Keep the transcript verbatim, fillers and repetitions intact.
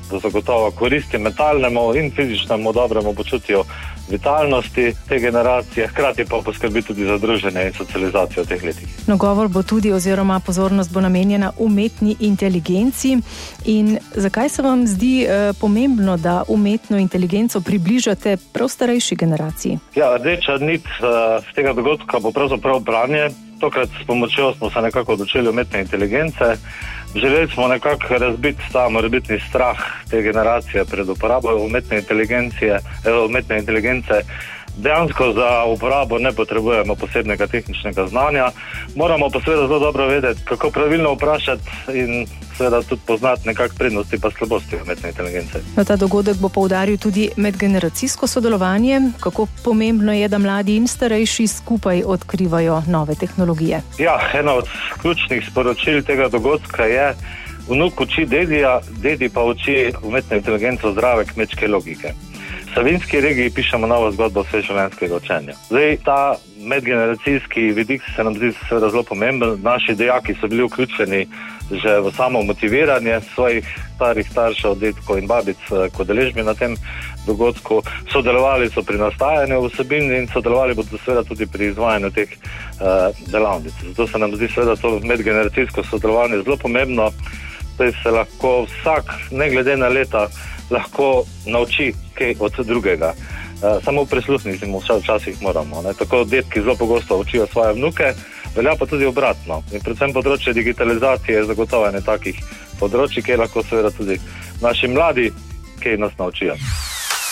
da zagotovo koristi mentalnemu in fizičnemu dobremu počutju vitalnosti te generacije, hkrati pa poskrbi tudi za druženje in socializacijo v teh letih. No, govor bo tudi oziroma pozornost bo namenjena umetni inteligenci. In zakaj se vam zdi eh, pomembno, da umetno inteligenco približate prav starejši generaciji? Ja, rdeča nit uh, tega dogodka bo pravzaprav branje. Tokrat s pomočjo smo se nekako odločili umetne inteligence. Želeli smo nekako razbiti ta morebitni strah te generacije pred uporabo umetne inteligencije, umetne inteligence. Dejansko za uporabo ne potrebujemo posebnega tehničnega znanja. Moramo pa seveda zelo dobro vedeti, kako pravilno vprašati in seveda tudi poznati nekak prednosti pa slabosti umetne inteligence. No, ta dogodek bo poudaril tudi medgeneracijsko sodelovanje. Kako pomembno je, da mladi in starejši skupaj odkrivajo nove tehnologije? Ja, eno od ključnih sporočil tega dogodka je: vnuk uči dedija, dedi pa uči umetno inteligenco zdrave kmečke logike. V Savinjski regiji pišemo novo zgodbo vseživljenjskega učenja. Zdaj, ta medgeneracijski vidik se nam zdi seveda zelo pomemben. Naši dijaki so bili vključeni že v samo motiviranje svojih starih staršev, dedkov in babic k udeležbi na tem dogodku. Sodelovali so pri nastajanju vsebin in sodelovali bodo seveda tudi pri izvajanju teh uh, delavnic. Zato se nam zdi seveda to medgeneracijsko sodelovanje zelo pomembno. Zdaj se lahko vsak, ne glede na leta, lahko nauči kaj od drugega. Uh, samo prisluhniti mu včasih moramo. Ne? Tako detki zelo pogosto učijo svoje vnuke, velja pa tudi obratno. In predvsem področje digitalizacije je zagotovljene takih področji, kjer lahko seveda tudi naši mladi kaj nas naučijo.